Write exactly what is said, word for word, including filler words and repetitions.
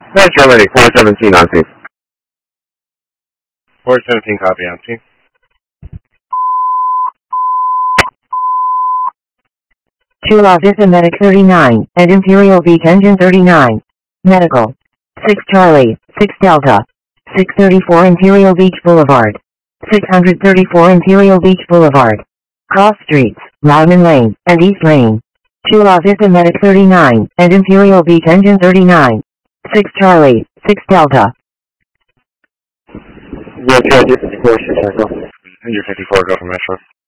That's Germany, four seventeen on scene. four seventeen, copy on scene. Chula Vista Medic thirty-nine, and Imperial Beach Engine thirty-nine. Medical. six Charlie, six Delta. six thirty-four Imperial Beach Boulevard. six thirty-four Imperial Beach Boulevard. Cross streets, Lyman Lane, and East Lane. Chula Vista Medic thirty-nine, and Imperial Beach Engine thirty-nine. six Charlie, six Delta. zero two fifty-four, six Echo. You're fifty-four, go for Metro.